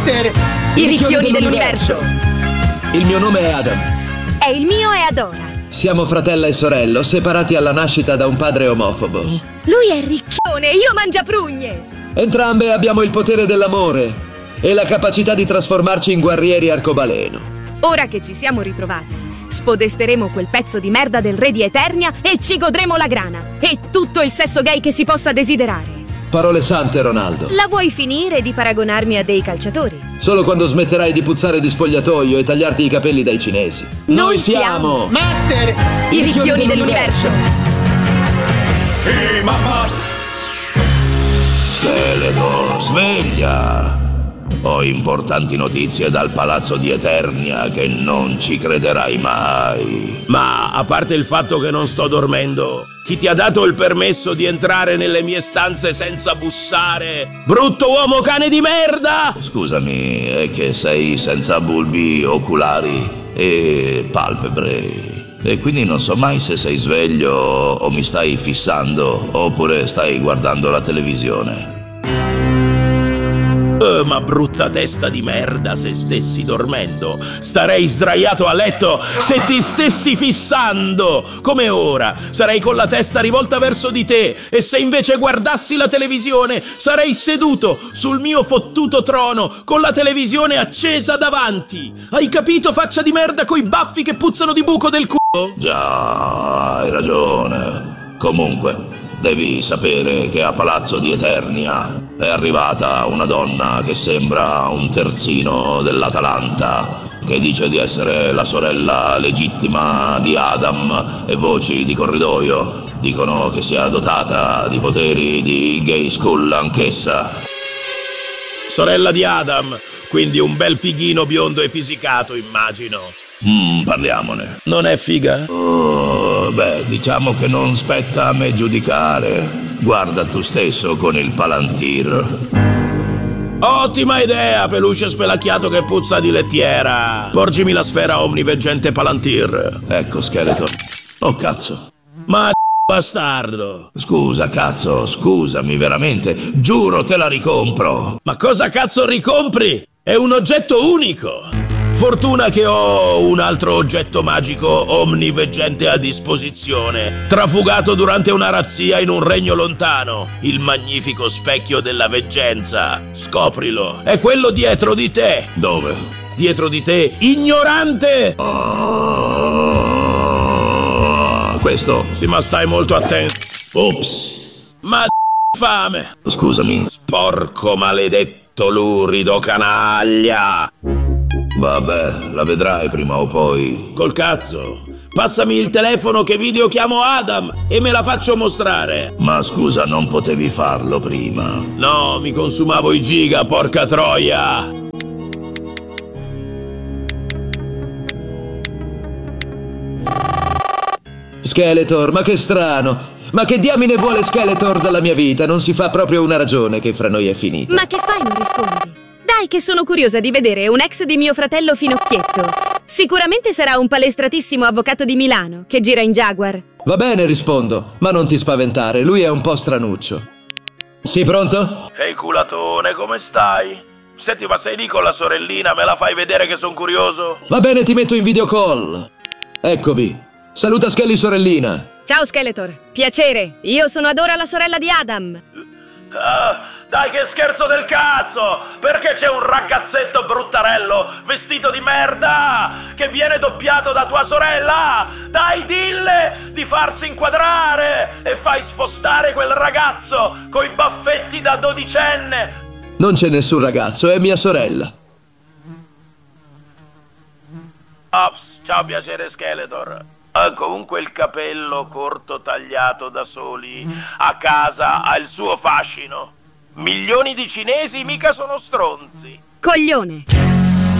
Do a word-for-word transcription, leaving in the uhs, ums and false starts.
Master! I ricchioni dell'universo. Il mio nome è Adam. E il mio è Adora. Siamo fratello e sorello, separati alla nascita da un padre omofobo. Lui è ricchione, io mangiaprugne. Entrambe abbiamo il potere dell'amore e la capacità di trasformarci in guerrieri arcobaleno. Ora che ci siamo ritrovati, spodesteremo quel pezzo di merda del re di Eternia e ci godremo la grana e tutto il sesso gay che si possa desiderare. Parole sante, Ronaldo. La vuoi finire di paragonarmi a dei calciatori? Solo quando smetterai di puzzare di spogliatoio e tagliarti i capelli dai cinesi. Noi Noi siamo siamo Master! I ricchioni dell'universo. Ehi, mamma! Skeletor, sveglia! Ho importanti notizie dal palazzo di Eternia che non ci crederai mai. Ma a parte il fatto che non sto dormendo, chi ti ha dato il permesso di entrare nelle mie stanze senza bussare? Brutto uomo cane di merda! Scusami, è che sei senza bulbi oculari e palpebre. E quindi non so mai se sei sveglio o mi stai fissando oppure stai guardando la televisione. Eh, ma brutta testa di merda, se stessi dormendo starei sdraiato a letto. Se ti stessi fissando come ora sarei con la testa rivolta verso di te, e se invece guardassi la televisione sarei seduto sul mio fottuto trono con la televisione accesa davanti. Hai capito, faccia di merda coi baffi che puzzano di buco del culo? Già, hai ragione. Comunque devi sapere che a Palazzo di Eternia è arrivata una donna che sembra un terzino dell'Atalanta, che dice di essere la sorella legittima di Adam, e voci di corridoio dicono che sia dotata di poteri di gay school anch'essa. Sorella di Adam, quindi un bel fighino biondo e fisicato, immagino. Mm, parliamone. Non è figa? Oh, beh, diciamo che non spetta a me giudicare. Guarda tu stesso con il Palantir. Ottima idea, peluche spelacchiato che puzza di lettiera. Porgimi la sfera omniveggente Palantir. Ecco, Skeletor. Oh, cazzo. Ma bastardo. Scusa, cazzo, scusami veramente. Giuro te la ricompro. Ma cosa cazzo ricompri? È un oggetto unico. Fortuna che ho un altro oggetto magico omniveggente a disposizione, trafugato durante una razzia in un regno lontano, il magnifico specchio della veggenza. Scoprilo, è quello dietro di te. Dove? Dietro di te, ignorante! Oh, questo. Sì, ma stai molto attento. Ops. Ma fame. Scusami. Sporco maledetto lurido canaglia. Vabbè, la vedrai prima o poi. Col cazzo. Passami il telefono che videochiamo Adam e me la faccio mostrare. Ma scusa, non potevi farlo prima? No, mi consumavo i giga, porca troia. Skeletor, ma che strano. Ma che diamine vuole Skeletor dalla mia vita? Non si fa proprio una ragione che fra noi è finita. Ma che fai, non rispondi? Dai, che sono curiosa di vedere un ex di mio fratello Finocchietto. Sicuramente sarà un palestratissimo avvocato di Milano che gira in Jaguar. Va bene, rispondo, ma non ti spaventare, lui è un po' stranuccio. Sì, pronto? Ehi culatone, come stai? Senti, ma sei lì con la sorellina? Me la fai vedere che sono curioso? Va bene, ti metto in video call. Eccovi. Saluta Skelly, sorellina. Ciao Skeletor, piacere. Io sono Adora, la sorella di Adam. Ah, dai, che scherzo del cazzo! Perché c'è un ragazzetto bruttarello vestito di merda che viene doppiato da tua sorella? Dai, dille di farsi inquadrare e fai spostare quel ragazzo coi baffetti da dodicenne. Non c'è nessun ragazzo, è mia sorella. Ops, ciao, piacere Skeletor. Ah, comunque il capello corto tagliato da soli a casa ha il suo fascino. Milioni di cinesi mica sono stronzi. Coglione.